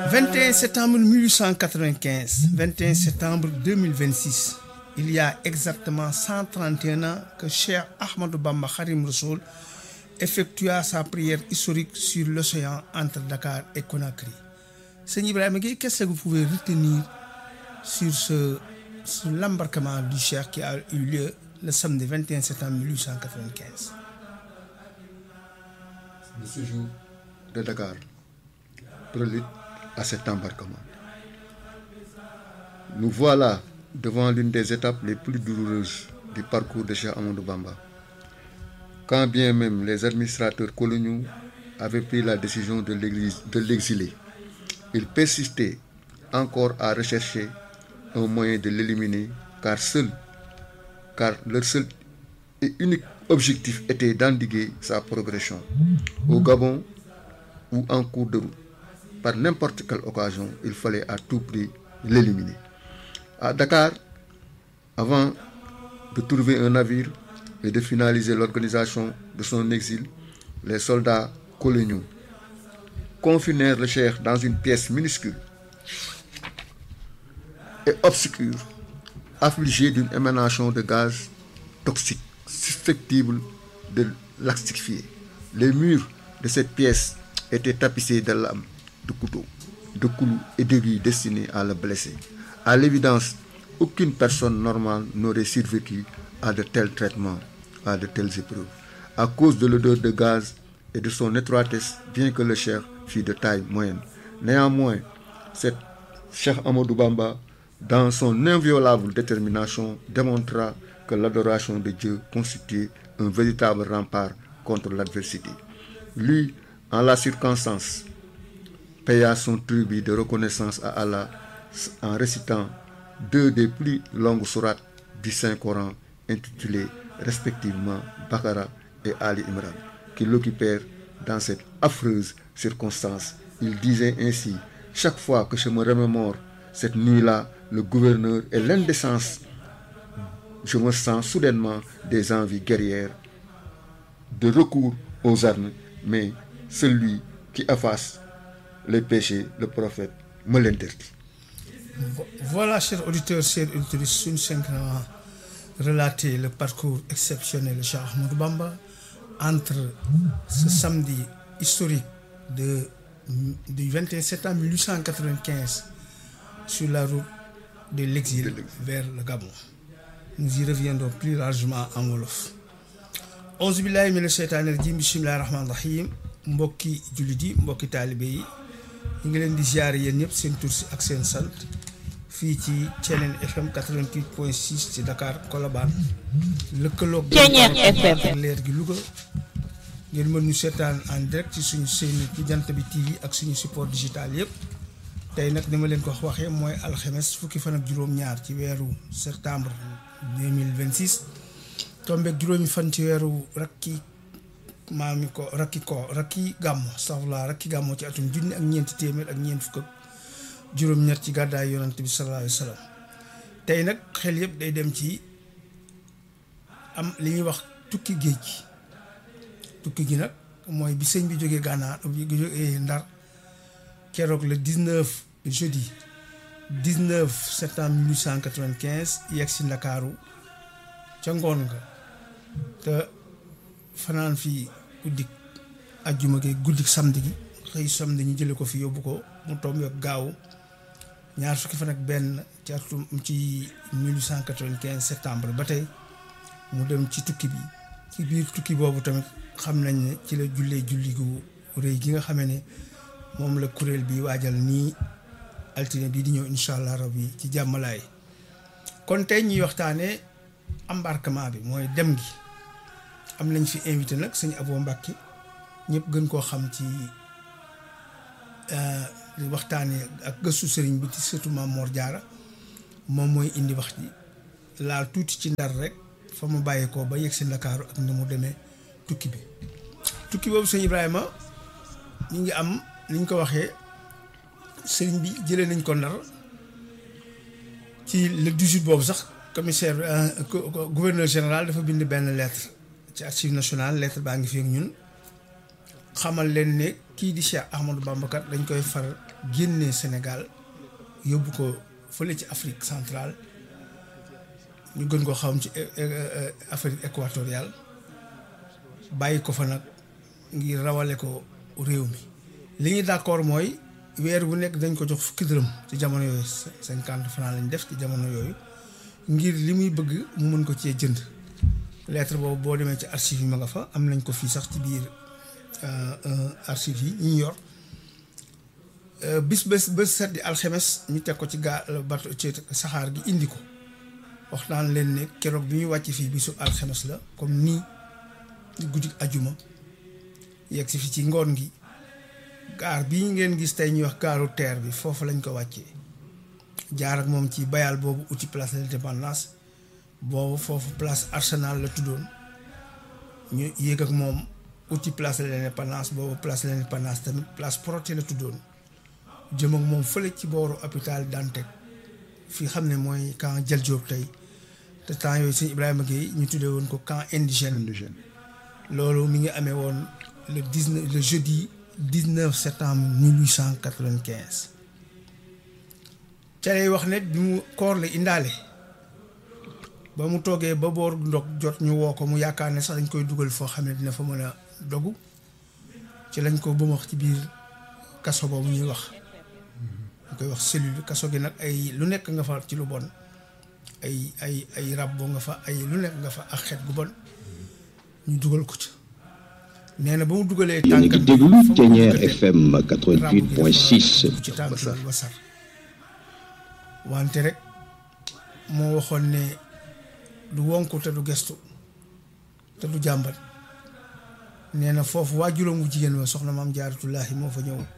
21 septembre 1895, 21 septembre 2026, il y a exactement 131 ans que Cheikh Ahmadou Bamba Khadim Rassoul effectua sa prière historique sur l'océan entre Dakar et Conakry. Seigneur Ibrahima Gueye, qu'est-ce que vous pouvez retenir sur l'embarquement du Cheikh qui a eu lieu le samedi 21 septembre 1895? Le séjour de Dakar prélude à cet embarquement. Nous voilà devant l'une des étapes les plus douloureuses du parcours de Cheikh Ahmadou Bamba. Quand bien même les administrateurs coloniaux avaient pris la décision de l'exiler, ils persistaient encore à rechercher un moyen de l'éliminer, car leur seul et unique objectif était d'endiguer sa progression au Gabon ou en cours de route. Par n'importe quelle occasion, il fallait à tout prix l'éliminer. À Dakar, avant de trouver un navire et de finaliser l'organisation de son exil, les soldats coloniaux confinèrent le cheikh dans une pièce minuscule et obscure, affligée d'une émanation de gaz toxique susceptible de l'asphyxier. Les murs de cette pièce étaient tapissés de lames, de couteaux, de clous et d'aiguilles destinés à le blesser. À l'évidence, aucune personne normale n'aurait survécu à de tels traitements, à de telles épreuves, à cause de l'odeur de gaz et de son étroitesse, bien que le cheikh fût de taille moyenne. Néanmoins, cet Cheikh Ahmadou Bamba, dans son inviolable détermination, démontra que l'adoration de Dieu constituait un véritable rempart contre l'adversité. Lui, en la circonstance, paya son tribut de reconnaissance à Allah en récitant deux des plus longues sourates du Saint-Coran intitulées respectivement Baqara et Ali Imran, qui l'occupèrent dans cette affreuse circonstance. Il disait ainsi: chaque fois que je me remémore cette nuit-là, le gouverneur et l'indécence, je me sens soudainement des envies guerrières de recours aux armes, mais celui qui efface les péchés, le prophète, me l'interdit. Voilà, chers auditeurs, chers auditrices, suñu simplement relater le parcours exceptionnel de Cheikh Ahmadou Bamba entre ce samedi historique du 21 septembre 1895 sur la route de l'exil vers le Gabon. Nous y reviendrons plus largement en wolof. Auzu billahi mina sheytaani rajim, bismillahi rahmaani rahim. Mbokki jullit yi, mbokki taalibe yi, ñu ngi leen di ziare yéen ñëpp seen tur si ak seen sant fii ci Thiénène FM 88.6 ci Dakar Colobane lëkkaloog FM leer gi Louga. ngeen mën ñu seetaan en direct ci suñu chaîne ci Jant Bi TV ak suñu support digital yëpp. tey nag ni ma leen ko waxee mooy alxames fukki fan ak juróom-ñaar ci weeru septembre 2026 tombeeg juróomi fan ci weeru rakki gàmmo ci atum junni ak ñeenti téeméer ak ñeent fukk ak juróom-ñett ci gàddaay yonent bi sallallahu alayhi wa sallam. tey nag xel yëpp day dem ci am li ñuy wax tukki géej gi. tukki gi nag mooy bi sëñ bi jógee Gànnaar bi jógee Ndar keroog le 19 jeudi 19 septembre 1895 yegg si Ndakaaru ca ngoon nga te fanaan fi guddik ajjuma gi guddik samedi gi xëy samedi ñu jële ko fi yóbbu ko mu tombe ak gaaw ñaar fukki fan ak benn ci atum ci 1895 septembre ba tey mu dem ci tukki bi. ci biir tukki boobu tamit xam nañ ne ci la julli gu rëy gi nga xamee ne moom la kuréel bi waajal nii altine bii di ñëw incha allah rabbi ci jàmmalaay. kon tey ñuy waxtaanee embarquement bi mooy dem gi. am nañ fi invité nag sëñ Abo Mbacke ñëpp gën koo xam ci waxtaanee ak gëstu sëriñ bi ci surtout Maam Mor Jaara moom mooy indi wax ji laal tuuti ci Ndar rek fa mu bàyyeekoo ba yegg si Ndakaaru ak ni mu demee tukki bi. tukki boobu sëñ Ibrahima ñu ngi am ni ñu ko waxee sëriñ bi jëlee nañ ko Ndar ci le 18 boobu sax commissaire gouverneur général dafa bind benn lettre ci archive nationale. lettre baa ngi fi ak ñun xamal leen ne kii di Cheikh Ahmadou Bamba kat dañ koy far génnee Sénégal yóbbu ko fële ci Afrique centrale ñu gën koo xam ci Afrique équatoriale bàyyi ko fa nag ngir rawale ko réew mi. li ñu d'accord mooy weer bu nekk dañ ko jox fukki dërëm ci jamono yooyu 50 francs lañ def ci jamono yooyu ngir li muy bëgg mu mën ko cee jënd. lettre boobu boo demee ci archive yi ma nga fa am nañ ko fii sax ci biir archive yi ñu yor bés set di alxemes ñu teg ko ci bato ci saxaar gi indi ko waxtaan leen ne keroog bi ñu wàcc fii bisu alxemes la comme nii guddi ajuma yegg si fi ci ngoon gi gaar bii ngeen gis tey ñuy wax gaaru terre bi foofu lañ ko wàccee jaar ak moom ci bayal boobu uti place de l'Indépendance boobu foofu place Arsenal la tuddoon ñu yéeg ak moom uti place de l'Indépendance boobu place de l'Indépendance tamit place Protet la tuddoon jëm ak moom fële ci booru hôpital Dantec fii xam ne mooy camp Jël Diop tey te temps yooyu sëñ Ibrahima Gueye ñu tuddee woon ko camp indigène loolu mi ngi amee woon le jeudi 19 septembre 1895 ca lay wax ne bi mu koor la indaale ba mu toogee ba boor ndog jot ñu woo ko mu yaakaar ne sax dañ koy dugal foo xam ne dina fa mën a dogu ci lañ ko bëmax ci biir kaso boobu ñuy wax ñu koy wax cellule kaso gi nag ay lu nekk nga fa ci lu bon ay rab boo nga fa ay lu nekk nga fa ak xeet gu bon ñu dugal ko ci nee na ba mu dugalee tànkam bi déglu Thiéniere FM 88.6 ci tànk bi ba sar wante rek moo waxoon ne du wonku te du gestu te du jàmbat nee na foofu waajuram wu jigéen wa soxna maam Jaaratullaahi moo fa ñëw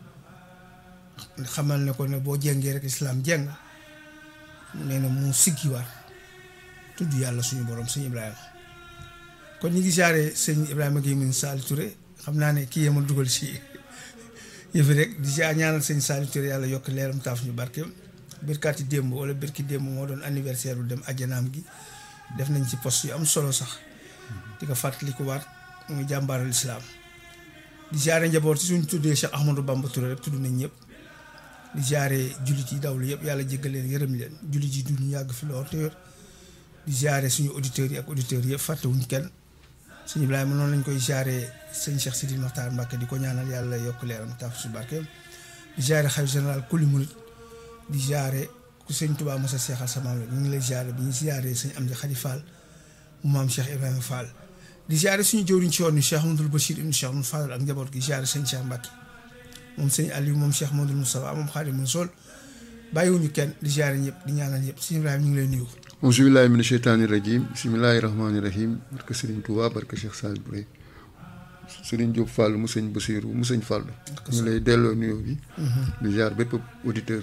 xamal ne ko ne boo jengee rek islaam jeng nee na mu siggiwaat tudd yàlla suñu borom sëñ Ibrahima kon ñu ngi jaare sëñ Ibrahima Gueye min Saliou Touré xam naa ne kii yee ma dugal si yëfi rek di ñaanal sëñ Saliou Touré yàlla yokk leeram taaf ñu barkeem birkaati démb wala birki démb moo doon anniversaire bu dem ajjanaam gi def nañ ci poste yu am solo sax di ko fàttaliku waat muy jàmbaaral islaam di jaare njaboot si suñ tuddee Cheikh Ahmadou Bamba Touré rek tudd nañ ñëpp di jaare jullit yi dawlu yëpp yàlla jéggal leen yërëm leen jullit yi dund yàgg fi lool te wér di jaare suñu auditeurs yi ak auditeurs yëpp fàttewuñ kenn sëñ Ibrahima noonu lañ koy jaare sëñ Cheikh Sidi Mokhtar Mbacké di ko ñaanal yàlla yokk leeram taaf su barkeem di jaare xalifa général kuli murit di jaare ku sëñ Touba Moussa Seexal sa maam la ñu ngi lay jaare bi ñu jaare sëñ Amdi Khady Fall mu maam Cheikh Ibrahima Fall di jaare suñu jëwriñ ci yoon ni Cheikh Amadou Bachir ibn Cheikh Amadou Fall ak njaboot gi jaare sëñ Cheikh Mbacké moom sëñ Aliou moom Cheikh Modou Moustapha moom Khadimou Rassoul bàyyiwuñu kenn di jaare ñëpp di ñaanal ñëpp sëñ Ibrahima ñu ngi lay nuyu. auzu billaahi mina sheytaani rajiim bismillaahi rahmaani rahiim barke Serigne Touba barke Cheikh Saliou Touré Serigne Diop Fall mu sëñ Bassirou mu sëñ Fall ñu lay delloo nuyoo bi di jaar bépp auditeur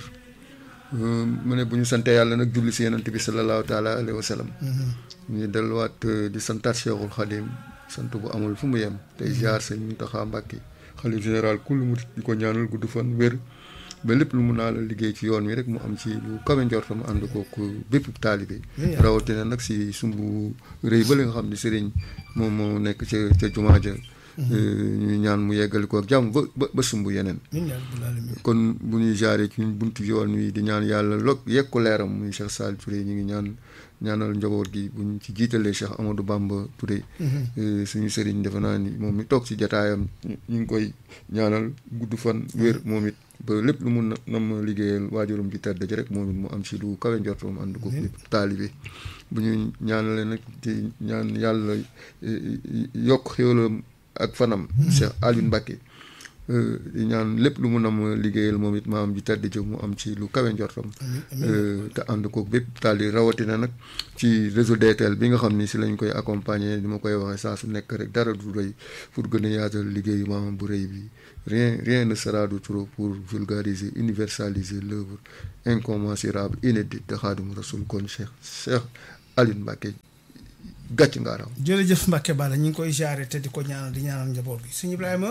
mu ne bu ñu sante yàlla nag julli si Yonent bi salallaahu taala alayhi wa sallam ñu delluwaat di santaat Cheikhul Khadim sant bu amul fu mu yem tey jaar sëñ Mountakha Mbacké xalif général kul murit di ko ñaanal gudd fan wér ba lépp lu mun naa la liggéey ci yoon wi rek mu am ci lu kawe njortam ànd kook bépp taalibe rawatina nag si sumbu rëy ba li nga xam ne sëriñ moom moo nekk ca jumaa ja ñuy ñaan mu yeggali ko ak jàmm ba sumb yeneen kon bu ñuy jaaree ci ñun buntu yoon wi di ñaan yàlla yegg ko leeram muy Cheikh Saliou Touré ñu ngi ñaanal njaboot gi buñ ci jiitalee Cheikh Amadou Bamba Touré suñu sëriñ defe naa ni moom mi toog ci jataayam ñu ngi koy ñaanal gudd fan wér moom it ba lépp lu mun na ma liggéeyal waajuram bi tedd ji rek moom it mu am ci lu kawe njortoom ànd ko taalibe bu ñu ñaanalee nag di ñaan yàlla yokk xéwalam ak fanam Cheikh Aliou Mbacké di ñaan lépp lu mun a ma liggéeyal moom it maam ji tedd ji mu am ci lu kawe njortam te ànd ko bépp taali rawatina nag ci réseau DTL bi nga xam ni si lañ koy accompagner ni ma koy waxee saa su nekk rek dara du rëy pour gën a yaatal liggéeyu maam bu rëy bi rien ne sera de trop pour vulgariser universaliser l'œuvre incommensurable inédite de Khadimou Rassoul kon Cheikh Aliou Mbacké gàcc ngaaram jërëjëf Mbacké Balla ñu ngi koy jaare te di ko ñaanal di ñaanal njaboot gi sëñ Ibrahima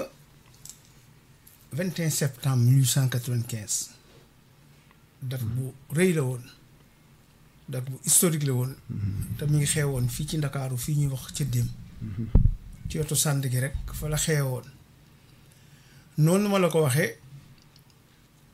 21 septembre 1895 date bu rëy la woon date bu historique la woon te mi ngi xewoon fii ci Ndakaaru fii ñuy wax ca Dém ci wetu sànd gi rek fa la xewoon noonu ma la ko waxee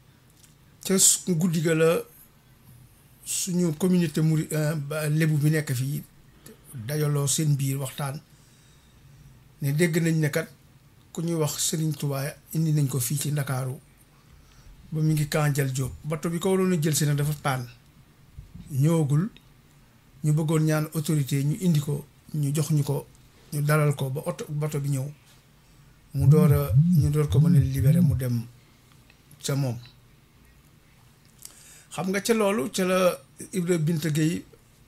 ca guddi ga la suñu communauté muri lébu bi nekk fii dajaloo seen biir waxtaan ne dégg nañ ne kat ku ñuy wax Serigne Touba indi nañ ko fii ci Ndakaaru ba mu ngi Kandial Diop bato bi ko waroon a jël si nag dafa paan ñëwagul ñu bëggoon ñaan autorité ñu indi ko ñu jox ñu ko ñu dalal ko ba bato bi ñëw ñu door ko mën a libéré mu dem ca moom. xam nga ca loolu ca la Ibra Binta Gueye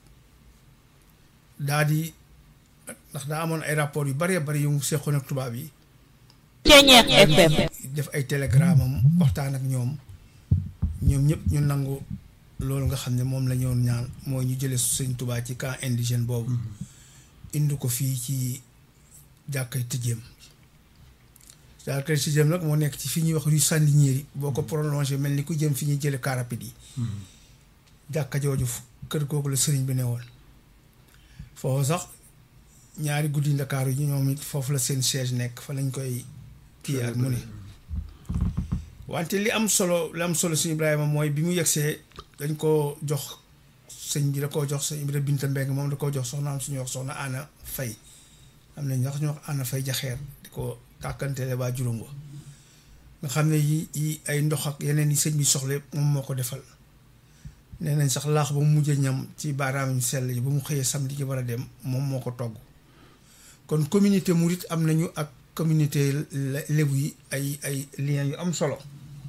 daa di ndax daa amoon ay rapport yu bëree bëri yu mu seqoon ak tubaab yi. Ceeñeex FM def ay télégramme am waxtaan ak ñoom ñëpp ñu nangu loolu nga xam ne moom la ñoon ñaan mooy ñu jëlee sëñ Tuubaa ci camp indigène boobu indi ko fii ci jàkkay Tëjéem. jàkkay Tëjéem nag moo nekk ci fi ñuy wax rue Sandiniéry boo ko prolongé mel ni ku jëm fi ñuy jëlee car rapide yi. jàkka jooju kër googu la sëriñ bi ne woon foofu sax ñaari guddi Ndakaaru yi ñoom it foofu la seen siège nekk fa lañ koy kii ak mu ne wante li am solo suñu Ibrahima mooy bi mu yegsee dañ koo jox sëñ bi da koo jox sëñ Ibra Binta Mbeng moom da koo jox soxnaam suñuy wax soxna Ana Fay am nañ wax ñu wax Ana Fay jaxeer di ko tàkkantele waa juróom wa nga xam ne yi ay ndox ak yeneen yi sëñ bi soxla moom moo ko defal nee nañ sax laax ba mu mujjee ñam ci baaraam yu sell yi ba mu xëyee samedi ci war a dem moom moo ko togg kon communauté mouride am nañu ak communauté lébu yi ay liens yu am solo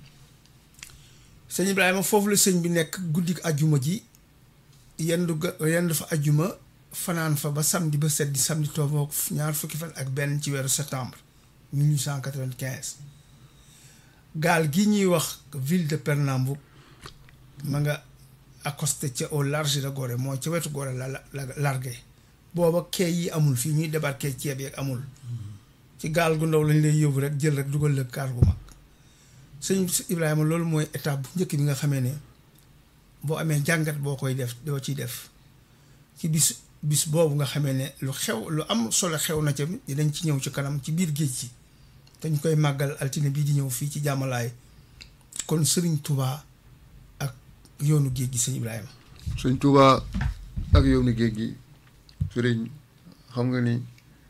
sëñ Ibrahima foofu la sëñ bi nekk guddi ajjuma ji yendu fa ajjuma fanaan fa ba samedi ba set di samedi tooboog ñaar fukki fan ak benn ci weeru septembre 1895 gaal gi ñuy wax ville de Pernambouc ma nga accosté ca au large de Gorée mooy ca wetu Gorée la largué booba kee yi amul fii ñuy débarqué ceeb yeeg amul ci gaal gu ndaw lañ lay yóbbu rek jël rek dugal la kaar gu mag sëñ Ibrahima loolu mooy étape bu njëkk bi nga xamee ne boo amee jàngat boo koy def doo ciy def ci bis boobu nga xamee ne lu am solo xew na ca dinañ ci ñëw ci kanam ci biir géej gi dañ koy màggal altine bii di ñëw fii ci jàmmalaay kon Sëriñ Touba ak yoonu géej gi sëñ Ibrahima. Sëriñ Touba ak yoonu géej gi sëriñ xam nga ni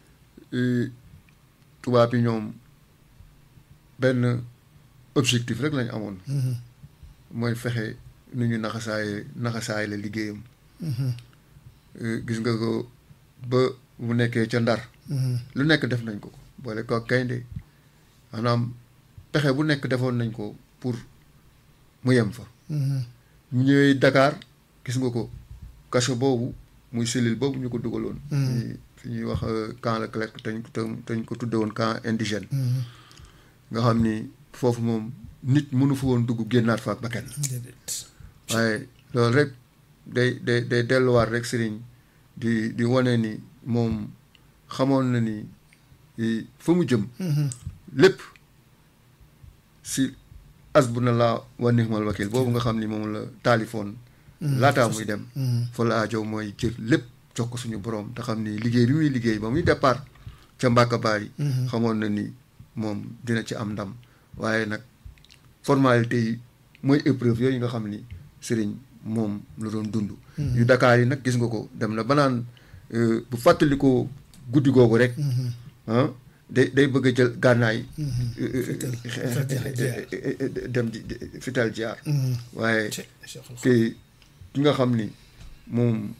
tubaab yi ñoom benn objectif rek lañ amoon. mooy fexe nu ñu naxasaay la liggéeyam. gis nga ko ba mu nekkee ca Ndar. lu nekk def nañ ko boole ko gaynde maanaam pexe bu nekk defoon nañ ko pour mu yem fa. ñu ñëwee Dakar gis nga ko kaso boobu muy cellule boobu ñu ko dugaloon. fi ñuy wax camp Leclerc te ñu ko tudde woon camp indigène. nga xam ni foofu moom nit mënu fa woon dugg génnaat fa ak bakkan. waaye loolu rek day delluwaat rek sëriñ di wane ni moom xamoon na ni fa mu jëm. lépp si hasbunallah wa ni'mal wakil boobu nga xam ni moom la taalifoon. laataa muy dem. fa la aajow mooy jël lépp jox ko suñu borom te xam ni liggéey bi muy liggéey ba muy départ ca Mbàkke Baari. xamoon na ni moom dina ci am ndam waaye nag formalité yi mooy épreuve yooyu nga xam ni sëriñ moom la doon dund. yu Dakar yi nag gis nga ko dem na ba naan bu fàttali ko guddi googu rek. day bëgg a jël gànnaay. dem di fital jaar. waaye te ki nga xam ni moom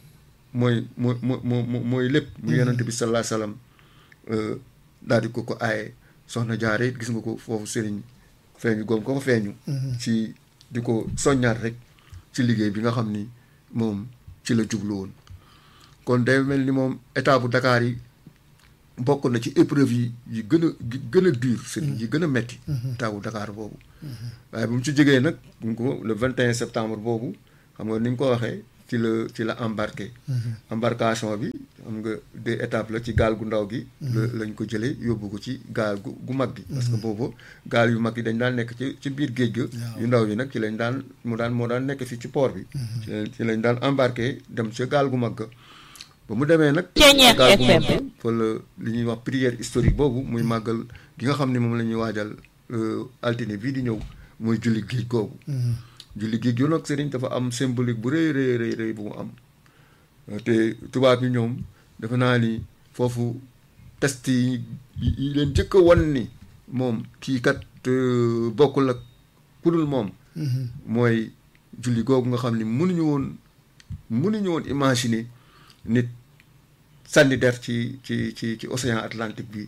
mooy lépp. mu yonent bi sallallahu alayhi wasallam daal di ko aaye soxna Jaara it gis nga ko foofu sëriñ feeñu goom ko fa feeñu. ci di ko soññaat rek ci liggéey bi nga xam ni moom ci la jublu woon kon day mel ni moom état bu Dakar yi bokk na ci épreuve yi gën a dur sëriñ yi gën a metti état bu Dakar boobu waaye bu mu ci jógee nag ko le 21 septembre boobu xam nga ni nga ko waxee ci la embarqué embarcation bi xam nga deux étapes la ci gaal gu ndaw gi lañ ko jëlee yóbbu ko ci gaal gu mag gi parce que boobu gaal yu mag yi dañ daan nekk ci biir géej ga yu ndaw yi nag ci lañ daan moo daan nekk fii ci port bi ci lañ daan embarqué dem ca gaal gu mag ga ba mu demee nag gaal gu mag fa la li ñuy wax prière historique boobu muy màggal gi nga xam ne moom la ñuy waajal altine bii di ñëw muy julli géej googu julli géej gi nag sëriñ dafa am symbolique bu rëy bu mu am te tubaab yi ñoom dafa naa ni foofu test yi leen jëkk a wan ni moom kii kat bokkul ak ku dul moom mooy julli googu nga xam ni mënuñu woon imaginer nit sànni der ci océan Atlantique bi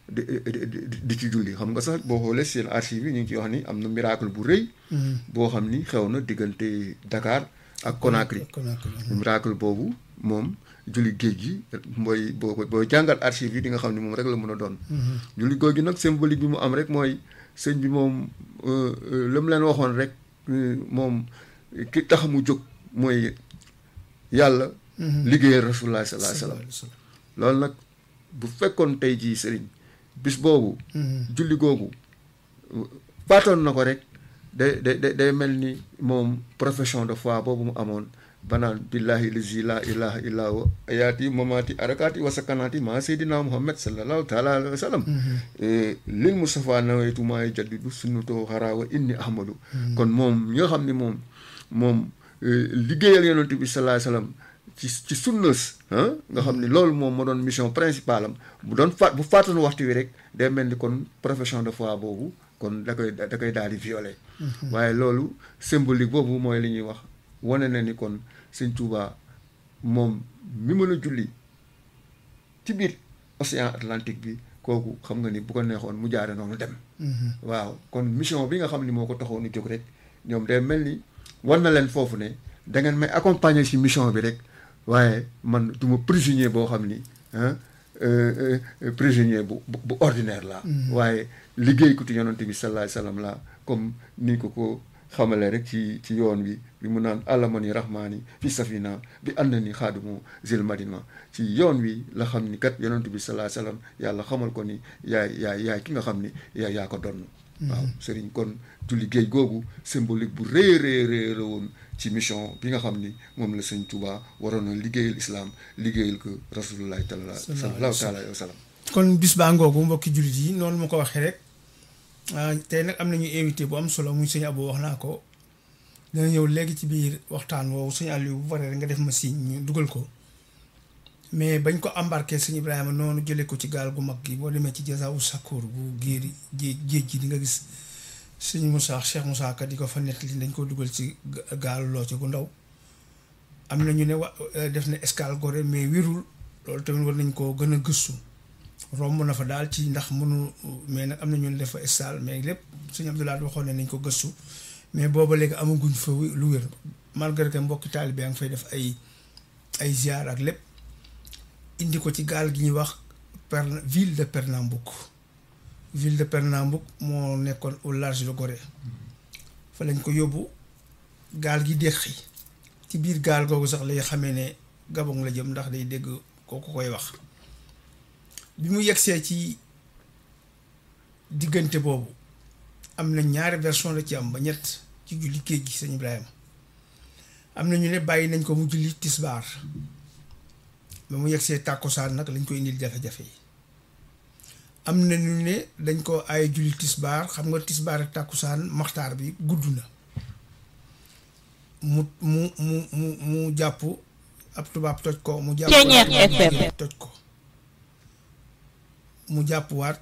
di ci julli. xam nga sax boo xoolee seen archive yi ñu ngi ciy wax ni am na miracle bu rëy boo xam ni xew na diggante Dakar ak Conakry. miracle boobu moom julli géej gi mooy boo jàngal archive yi di nga xam ni moom rek la mën a doon. julli googu nag symbolique bi mu am rek mooy sëñ bi moom la mu leen waxoon rek moom ki tax mu jóg mooy yàlla. liggéeyal rasulullah sallallahu alayhi wasallam. loolu nag bu fekkoon tey jii sëriñ bis boobu. julli googu faatoon na ko rek day mel ni moom profession de foi boobu mu amoon banaan billahi lazi la ilaha illa huwa ayaati mamaati arakaati wa sakanaati maa seydina muhammad sallallahu taala alayhi wa sallam lil mustafa nawaytu maa jaddidu sunnatoo xaraawa inni ahmadu kon moom ñi nga xam ne moom liggéeyal yonent bi sallallahu alayhi wa sallam ci sunnas nga xam ni loolu moom moo doon mission principale am bu faatoon waxtu wi rek day mel ni kon profession de foi boobu kon da koy daal di violer. waaye loolu symbolique boobu mooy li ñuy wax wane na ni kon Sëñ Tuubaa moom mi mën a julli ci biir océan Atlantique bi kooku xam nga ni bu ko neexoon mu jaare noonu dem. waaw kon mission bi nga xam ni moo ko taxoon jóg rek ñoom day mel ni war na leen foofu ne da ngeen may accompagner ci mission bi rek waaye man du ma prisonnier boo xam ni prisonnier bu ordinaire la waaye liggéeykatu yonent bi sallallahu alayhi wasallam la comme ni ko xamale rek ci yoon bi mu naan àllamani rahmaani fi safina bi ànd ni xaadimu zil madina ci yoon wi la xam ni kat yonent bi sallallahu alayhi wasallam yàlla xamal ko ni yaay ki nga xam ni yaa ko donn waaw sëriñ kon julli géej googu symbolique bu rëy la woon ci mission bi nga xam ni moom la Sëñ Tuubaa waroon na liggéeyal islam liggéeyal ko rasulullahi sallallahu taala alayhi wa sallam kon bis baa ngoogu mbokki jullit yi noonu ma ko waxee rek tey nag am nañu invité bu am solo muy sëñ Abo wax naa ko dana ñëw léegi ci biir waxtaan woowu sëñ Aliou bu paree nga def ma signe ñu dugal ko mais bañ ko embarqué sëñ Ibrahima noonu jëlee ko ci gaal gu mag gi boo demee ci Jazaawu Sakoor bu géej gi di nga gis sëñ Moussa Cheikh Moussa Ka di ko fa nettali dañ ko dugal ci gaalu loo ci gu ndaw am na ñu ne def na escale Gorée mais wérul loolu tamit war nañ koo gën a gëstu romb na fa daal ci ndax mënu mais nag am na ñu ne def fa escale mais lépp sëñ Abdoulaye waxoon ne nañ ko gëstu mais booba léegi amaguñ fa lu wér malgré que mbokki taalibe yaa ngi fay def ay ziar ak lépp indi ko ci gaal gi ñuy wax ville de Pernambouc moo nekkoon au large de Gorée fa lañ ko yóbbu gaal gi déqi ci biir gaal googu sax lay xamee ne Gabon la jëm ndax day dégg kooku koy wax bi mu yegsee ci diggante boobu am na ñaari version la ci am ba ñett ci julli géej gi sëñ Ibrahima am na ñu ne bàyyi nañ ko mu julli tisbaar ba mu yegsee tàkkusaan nag lañ ko indil jafe-jafe yi am na ñu ne dañ ko ay julli tisbaar xam nga tisbaar ak tàkkusaan maxtaar bi gudd na mu jàpp ab tubaab toj ko mu jàpp toj ko mu jàpp waat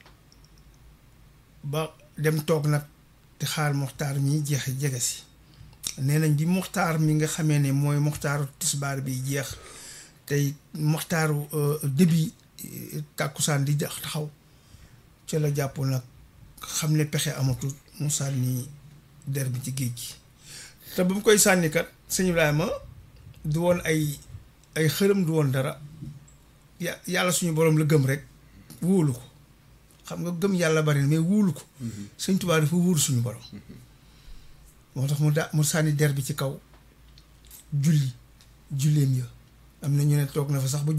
ba dem toog nag te xaar moxtaar mi jege si nee nañ bi moxtaar mi nga xamee ne mooy moxtaaru tisbaar bi jeex tey moxtaaru début tàkkusaan di taxaw ca la jàpp nag xam ne pexe amatul mu sànni der bi ci géej gi te ba mu koy sànni kat sëñ Ibrahima du woon ay xërëm du woon dara yàlla suñu borom la gëm rek wóolu ko xam nga gëm yàlla bari mais wóolu ko sëñ Tuubaa dafa wóolu suñu borom moo tax mu sànni der bi ci kaw julleem ya am na ñu ne toog na fa sax ba